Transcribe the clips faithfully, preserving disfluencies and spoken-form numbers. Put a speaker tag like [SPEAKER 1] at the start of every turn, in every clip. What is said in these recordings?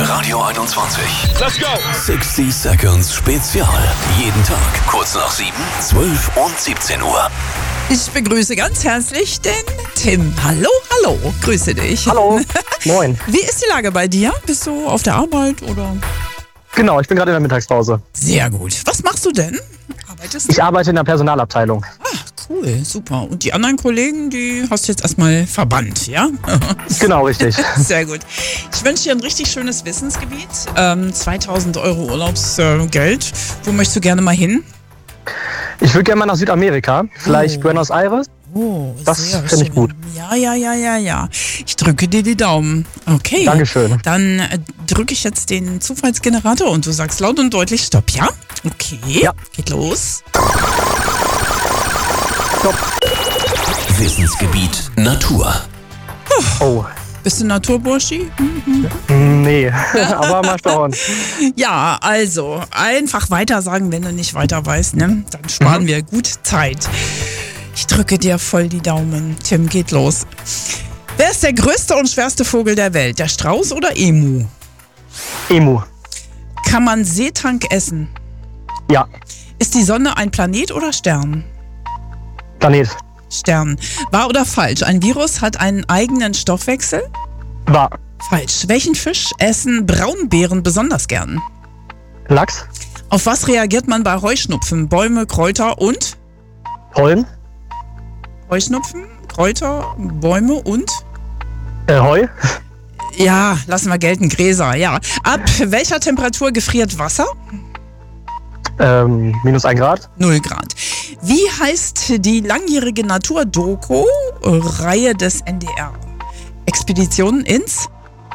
[SPEAKER 1] Radio einundzwanzig.
[SPEAKER 2] Let's go!
[SPEAKER 1] sixty Seconds Spezial. Jeden Tag kurz nach sieben, zwölf und siebzehn Uhr.
[SPEAKER 3] Ich begrüße ganz herzlich den Tim. Hallo, hallo. Grüße dich.
[SPEAKER 4] Hallo. Moin.
[SPEAKER 3] Wie ist die Lage bei dir? Bist du auf der Arbeit oder?
[SPEAKER 4] Genau, ich bin gerade in der Mittagspause.
[SPEAKER 3] Sehr gut. Was machst du denn? Arbeitest du?
[SPEAKER 4] Ich arbeite in der Personalabteilung.
[SPEAKER 3] Ach, cool, super. Und die anderen Kollegen, die hast du jetzt erstmal verbannt, ja?
[SPEAKER 4] Genau, richtig.
[SPEAKER 3] Sehr gut. Ich wünsche dir ein richtig schönes Wissensgebiet. Ähm, zweitausend Euro Urlaubsgeld. Äh, Wo möchtest du gerne mal hin?
[SPEAKER 4] Ich würde gerne mal nach Südamerika. Vielleicht oh. Buenos Aires.
[SPEAKER 3] Oh,
[SPEAKER 4] das finde ich gut.
[SPEAKER 3] Ja, ja, ja, ja, ja. Ich drücke dir die Daumen. Okay.
[SPEAKER 4] Dankeschön.
[SPEAKER 3] Dann äh, drücke ich jetzt den Zufallsgenerator und du sagst laut und deutlich Stopp, ja? Okay.
[SPEAKER 4] Ja.
[SPEAKER 3] Geht los.
[SPEAKER 4] Stopp.
[SPEAKER 1] Wissensgebiet Natur.
[SPEAKER 4] Oh.
[SPEAKER 3] Bist du Naturburschi?
[SPEAKER 4] Mhm. Nee, aber mal schauen.
[SPEAKER 3] Ja, also einfach weiter sagen, wenn du nicht weiter weißt, ne? Dann sparen mhm. wir gut Zeit. Ich drücke dir voll die Daumen. Tim, geht los. Wer ist der größte und schwerste Vogel der Welt? Der Strauß oder Emu?
[SPEAKER 4] Emu.
[SPEAKER 3] Kann man Seetank essen?
[SPEAKER 4] Ja.
[SPEAKER 3] Ist die Sonne ein Planet oder Stern?
[SPEAKER 4] Planet.
[SPEAKER 3] Stern. Wahr oder falsch? Ein Virus hat einen eigenen Stoffwechsel?
[SPEAKER 4] Wahr.
[SPEAKER 3] Falsch. Welchen Fisch essen Braunbären besonders gern?
[SPEAKER 4] Lachs.
[SPEAKER 3] Auf was reagiert man bei Heuschnupfen? Bäume, Kräuter und?
[SPEAKER 4] Pollen.
[SPEAKER 3] Heuschnupfen, Kräuter, Bäume und?
[SPEAKER 4] Äh, Heu.
[SPEAKER 3] Ja, lassen wir gelten, Gräser, ja. Ab welcher Temperatur gefriert Wasser?
[SPEAKER 4] Ähm, minus ein Grad.
[SPEAKER 3] Null Grad. Wie heißt die langjährige Naturdoku-Reihe des N D R? Expeditionen ins?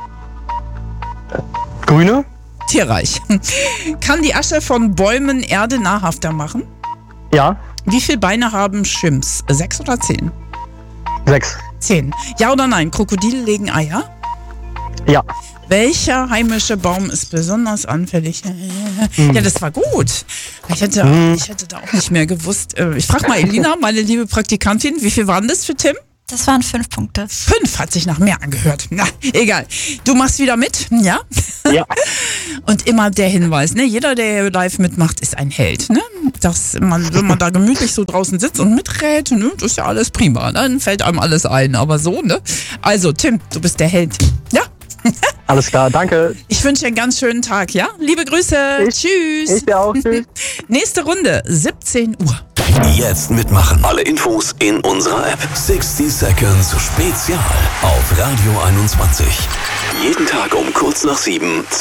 [SPEAKER 4] Grüne.
[SPEAKER 3] Tierreich. Kann die Asche von Bäumen Erde nahrhafter machen?
[SPEAKER 4] Ja.
[SPEAKER 3] Wie viele Beine haben Chimps? Sechs oder zehn?
[SPEAKER 4] Sechs.
[SPEAKER 3] Zehn. Ja oder nein? Krokodile legen Eier?
[SPEAKER 4] Ja.
[SPEAKER 3] Welcher heimische Baum ist besonders anfällig?
[SPEAKER 4] Hm.
[SPEAKER 3] Ja, das war gut. Ich hätte,
[SPEAKER 4] hm.
[SPEAKER 3] ich hätte da auch nicht mehr gewusst. Ich frage mal Elina, meine liebe Praktikantin, wie viel waren das für Tim?
[SPEAKER 5] Das waren fünf Punkte.
[SPEAKER 3] Fünf hat sich nach mehr angehört. Na, egal. Du machst wieder mit, ja?
[SPEAKER 4] Ja.
[SPEAKER 3] Und immer der Hinweis, ne? Jeder, der live mitmacht, ist ein Held, ne? Dass man, wenn man da gemütlich so draußen sitzt und miträt, ne? Das ist ja alles prima, ne? Dann fällt einem alles ein, aber so, ne? Also, Tim, du bist der Held, ja?
[SPEAKER 4] Alles klar, danke.
[SPEAKER 3] Ich wünsche dir einen ganz schönen Tag, ja? Liebe Grüße,
[SPEAKER 4] ich,
[SPEAKER 3] tschüss.
[SPEAKER 4] Ich dir auch, tschüss.
[SPEAKER 3] Nächste Runde, siebzehn Uhr.
[SPEAKER 1] Jetzt mitmachen. Alle Infos in unserer App. sixty Seconds Spezial auf Radio einundzwanzig. Jeden Tag um kurz nach sieben.